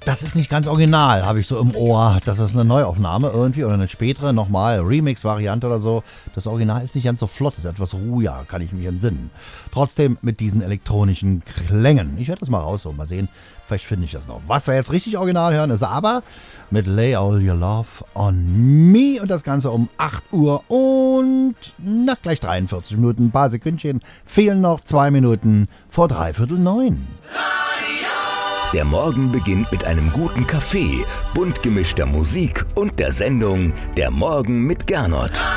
Das ist nicht ganz original, habe ich so im Ohr. Das ist eine Neuaufnahme irgendwie oder eine spätere, nochmal Remix-Variante oder so. Das Original ist nicht ganz so flott, ist etwas ruhiger, kann ich mich entsinnen. Trotzdem mit diesen elektronischen Klängen. Ich werde das mal raussuchen, mal sehen. Vielleicht finde ich das noch. Was wir jetzt richtig original hören, ist aber mit Lay All Your Love on Me und das Ganze um 8 Uhr und nach gleich 43 Minuten, ein paar Sekündchen, fehlen noch 2 Minuten vor 8:45. Der Morgen beginnt mit einem guten Kaffee, bunt gemischter Musik und der Sendung Der Morgen mit Gernot.